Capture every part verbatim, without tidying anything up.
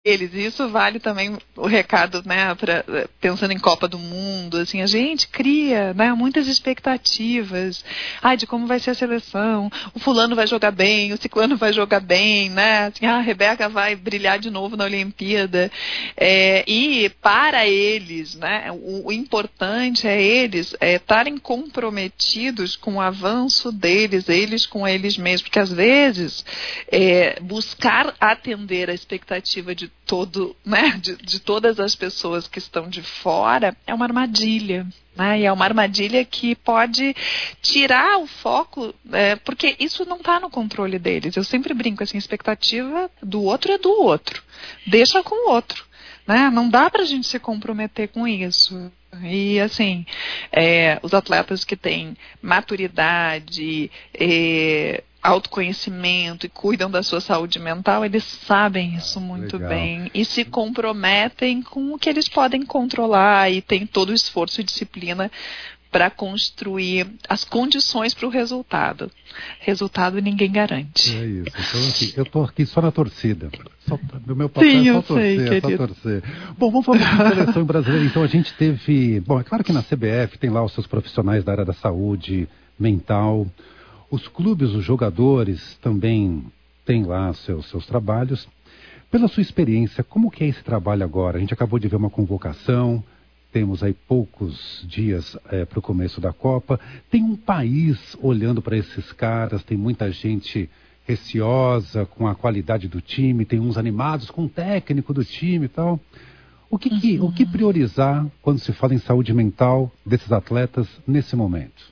eles. Isso vale também o recado, né, pra, pensando em Copa do Mundo, assim, a gente cria, né, muitas expectativas, ai, de como vai ser a seleção, o fulano vai jogar bem, o ciclano vai jogar bem, né, assim, ah, a Rebeca vai brilhar de novo na Olimpíada, é, e para eles, né, o, o importante é eles estarem é, comprometidos com o avanço deles, eles com eles mesmos, porque às vezes é, buscar atender a expectativa de todo, né, de, de todas as pessoas que estão de fora é uma armadilha. Né, e é uma armadilha que pode tirar o foco, é, porque isso não está no controle deles. Eu sempre brinco assim, a expectativa do outro é do outro. Deixa com o outro. Né? Não dá para a gente se comprometer com isso. E assim, é, os atletas que têm maturidade, é, autoconhecimento e cuidam da sua saúde mental, eles sabem isso muito Legal. bem e se comprometem com o que eles podem controlar e tem todo o esforço e disciplina para construir as condições para o resultado. Resultado ninguém garante. É isso. Então, assim, eu estou aqui só na torcida. Só, o meu papel Sim, é só eu torcer, sei, é só querido. torcer. Bom, vamos falar da seleção brasileira. Então, a gente teve... Bom, é claro que na C B F tem lá os seus profissionais da área da saúde mental. Os clubes, os jogadores também têm lá seus, seus trabalhos. Pela sua experiência, como que é esse trabalho agora? A gente acabou de ver uma convocação, temos aí poucos dias é, para o começo da Copa. Tem um país olhando para esses caras, tem muita gente receosa com a qualidade do time, tem uns animados com o técnico do time e tal. O que, que, uhum. o que priorizar quando se fala em saúde mental desses atletas nesse momento?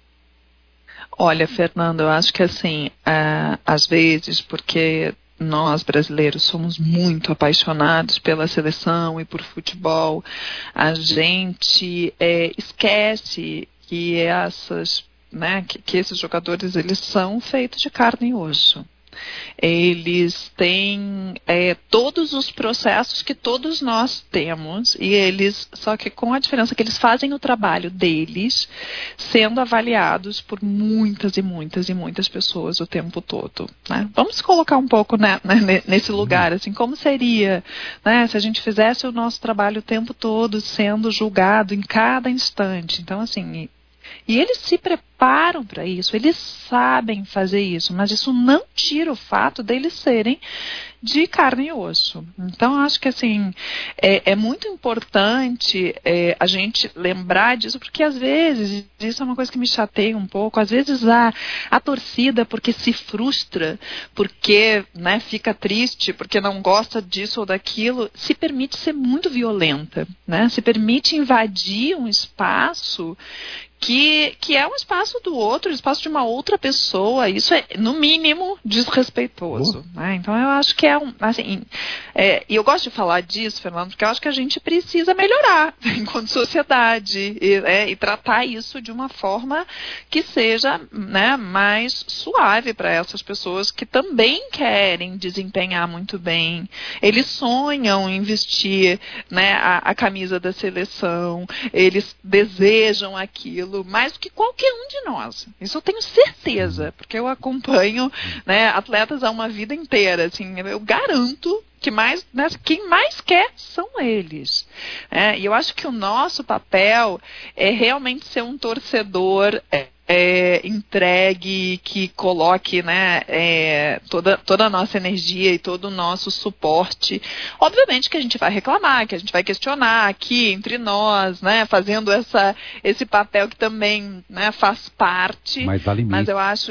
Olha, Fernando, eu acho que assim, uh, às vezes, porque nós brasileiros somos muito apaixonados pela seleção e por futebol, a gente é, esquece que essas, né, que, que esses jogadores eles são feitos de carne e osso. Eles têm é, todos os processos que todos nós temos e eles, só que com a diferença que eles fazem o trabalho deles sendo avaliados por muitas e muitas e muitas pessoas o tempo todo, né? Vamos colocar um pouco, né, nesse lugar, assim, como seria, né, se a gente fizesse o nosso trabalho o tempo todo sendo julgado em cada instante. Então, assim, e eles se preparam para isso, eles sabem fazer isso, mas isso não tira o fato deles serem de carne e osso. Então, acho que assim, é, é muito importante é, a gente lembrar disso, porque às vezes, isso é uma coisa que me chateia um pouco, às vezes a, a torcida, porque se frustra, porque, né, fica triste, porque não gosta disso ou daquilo, se permite ser muito violenta, né? Se permite invadir um espaço Que, que é um espaço do outro, um espaço de uma outra pessoa. Isso é, no mínimo, desrespeitoso. Oh. Né? Então, eu acho que é um... Assim, é, e eu gosto de falar disso, Fernando, porque eu acho que a gente precisa melhorar enquanto sociedade e, é, e tratar isso de uma forma que seja, né, mais suave para essas pessoas que também querem desempenhar muito bem. Eles sonham em vestir, né, a, a camisa da seleção, eles desejam aquilo mais do que qualquer um de nós. Isso eu tenho certeza, porque eu acompanho, né, atletas há uma vida inteira. Assim, eu garanto que mais, né, quem mais quer são eles. É, e eu acho que o nosso papel é realmente ser um torcedor é, é, entregue, que coloque, né, é, toda, toda a nossa energia e todo o nosso suporte. Obviamente que a gente vai reclamar, que a gente vai questionar aqui entre nós, né, fazendo essa, esse papel que também, né, faz parte. Mas há limites. Mas eu acho...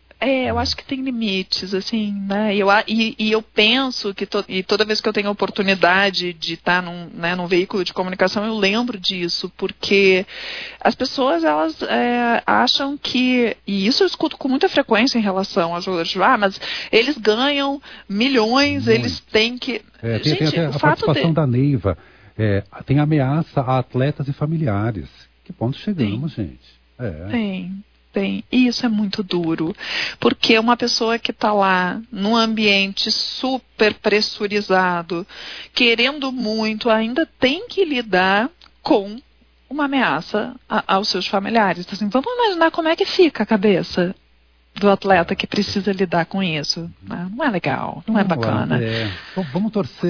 É, eu acho que tem limites, assim, né, e eu, e, e eu penso que to, e toda vez que eu tenho a oportunidade de estar num, né, num veículo de comunicação, eu lembro disso, porque as pessoas, elas é, acham que, e isso eu escuto com muita frequência em relação aos jogadores, ah, mas eles ganham milhões, Muito. Eles têm que... É, tem, Gente, tem até o a fato participação de... da Neiva, é, tem ameaça a atletas e familiares. Que ponto chegamos, tem. gente? É. Tem. Tem. E isso é muito duro, porque uma pessoa que está lá num ambiente super pressurizado, querendo muito, ainda tem que lidar com uma ameaça a, aos seus familiares. Então, assim, vamos imaginar como é que fica a cabeça do atleta que precisa lidar com isso. Né? Não é legal, não é Vamos lá, bacana. é. Bom, vamos torcer.